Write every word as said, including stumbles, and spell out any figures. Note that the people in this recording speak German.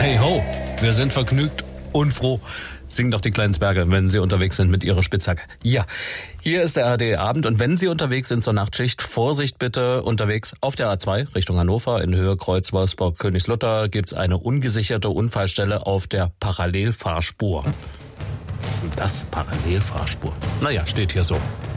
Hey ho, wir sind vergnügt und froh. Singen doch die kleinen Zwerge, wenn sie unterwegs sind mit ihrer Spitzhacke. Ja, hier ist der A R D-Abend und wenn Sie unterwegs sind zur Nachtschicht, Vorsicht bitte unterwegs auf der A zwei Richtung Hannover in Höhe Kreuz Wolfsburg Königslutter gibt's eine ungesicherte Unfallstelle auf der Parallelfahrspur. Was ist denn das? Parallelfahrspur? Naja, steht hier so.